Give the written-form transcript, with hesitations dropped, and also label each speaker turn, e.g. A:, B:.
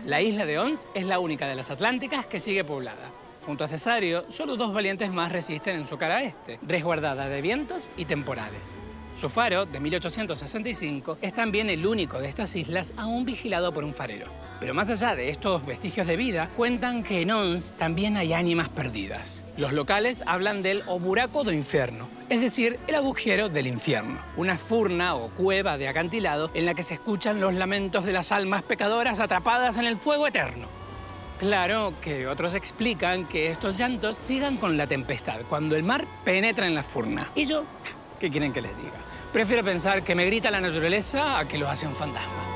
A: La isla de Ons es la única de las Atlánticas que sigue poblada. Junto a Cesario, solo 2 valientes más resisten en su cara este, resguardada de vientos y temporales. Su faro, de 1865, es también el único de estas islas aún vigilado por un farero. Pero más allá de estos vestigios de vida, cuentan que en Ons también hay ánimas perdidas. Los locales hablan del o buraco do inferno, es decir, el agujero del infierno, una furna o cueva de acantilado en la que se escuchan los lamentos de las almas pecadoras atrapadas en el fuego eterno. Claro que otros explican que estos llantos sigan con la tempestad, cuando el mar penetra en la furna. Y yo, ¿qué quieren que les diga? Prefiero pensar que me grita la naturaleza a que lo hace un fantasma.